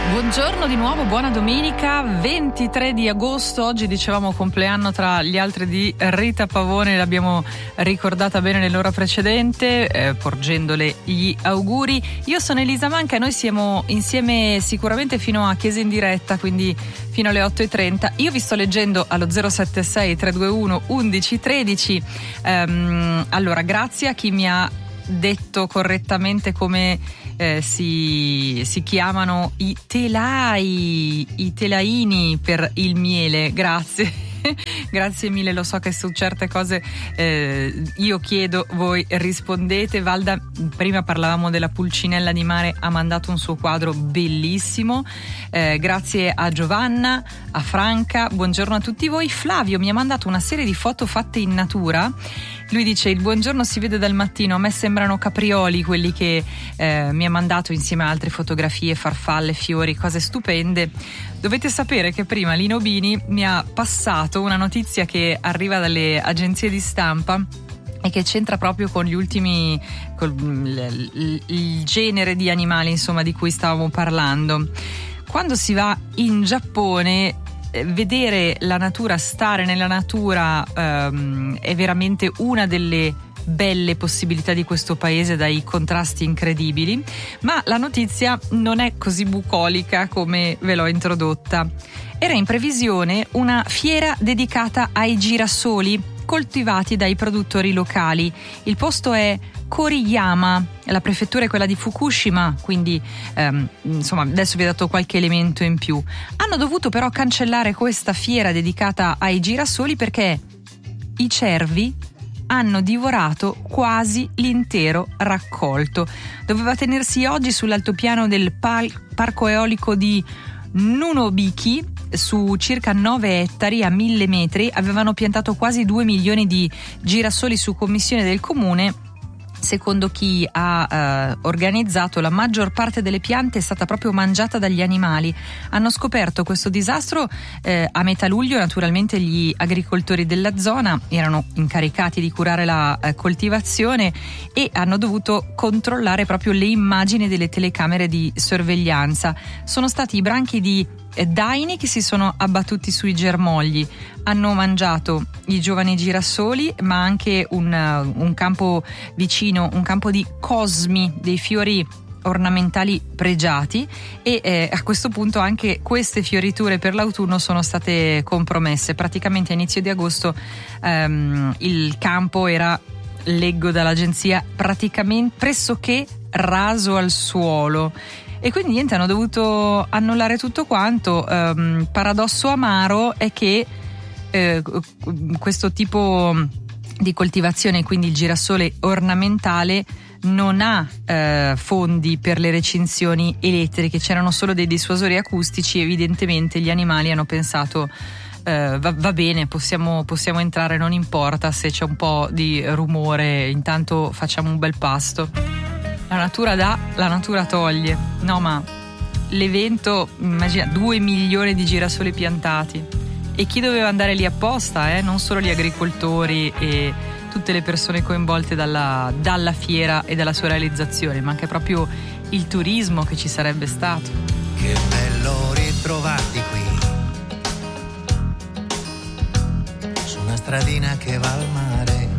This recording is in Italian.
Buongiorno di nuovo, buona domenica, 23 di agosto, oggi dicevamo compleanno tra gli altri di Rita Pavone, l'abbiamo ricordata bene nell'ora precedente, porgendole gli auguri. Io sono Elisa Manca e noi siamo insieme sicuramente fino a Chiesa in diretta, quindi fino alle 8:30. Io vi sto leggendo allo 076 321 1113. Allora, grazie a chi mi ha detto correttamente come si chiamano i telaini per il miele. Grazie. Grazie mille, lo so che su certe cose io chiedo, voi rispondete. Valda, prima parlavamo della pulcinella di mare, ha mandato un suo quadro bellissimo, grazie a Giovanna, a Franca, buongiorno a tutti voi. Flavio mi ha mandato una serie di foto fatte in natura. Lui dice: il buongiorno si vede dal mattino, a me sembrano caprioli quelli che mi ha mandato, insieme a altre fotografie, farfalle, fiori, cose stupende. Dovete sapere che prima Lino Bini mi ha passato una notizia che arriva dalle agenzie di stampa e che c'entra proprio con gli ultimi, il genere di animali, insomma, di cui stavamo parlando. Quando si va in Giappone, vedere la natura, stare nella natura è veramente una delle belle possibilità di questo paese, dai contrasti incredibili, ma la notizia non è così bucolica come ve l'ho introdotta. Era in previsione una fiera dedicata ai girasoli coltivati dai produttori locali. Il posto è Koriyama, la prefettura è quella di Fukushima, quindi insomma adesso vi ho dato qualche elemento in più. Hanno dovuto però cancellare questa fiera dedicata ai girasoli perché i cervi hanno divorato quasi l'intero raccolto. Doveva tenersi oggi sull'altopiano del parco eolico di Nunobiki, su circa 9 ettari a 1000 metri. Avevano piantato quasi 2 milioni di girasoli su commissione del comune. Secondo chi ha organizzato, la maggior parte delle piante è stata proprio mangiata dagli animali. Hanno scoperto questo disastro a metà luglio. Naturalmente gli agricoltori della zona erano incaricati di curare la coltivazione e hanno dovuto controllare proprio le immagini delle telecamere di sorveglianza. Sono stati i branchi di daini che si sono abbattuti sui germogli, hanno mangiato i giovani girasoli, ma anche un campo vicino, un campo di cosmi, dei fiori ornamentali pregiati, e a questo punto anche queste fioriture per l'autunno sono state compromesse. Praticamente a inizio di agosto il campo era, leggo dall'agenzia, praticamente pressoché raso al suolo. E quindi niente, hanno dovuto annullare tutto quanto. Paradosso amaro è che questo tipo di coltivazione, quindi il girasole ornamentale, non ha fondi per le recinzioni elettriche. C'erano solo dei dissuasori acustici. Evidentemente gli animali hanno pensato va bene, possiamo entrare, non importa se c'è un po' di rumore, intanto facciamo un bel pasto. La natura dà, la natura toglie. No, ma l'evento, immagina, 2 milioni di girasoli piantati. E chi doveva andare lì apposta, non solo gli agricoltori e tutte le persone coinvolte dalla fiera e dalla sua realizzazione, ma anche proprio il turismo che ci sarebbe stato. Che bello ritrovarti qui, su una stradina che va al mare.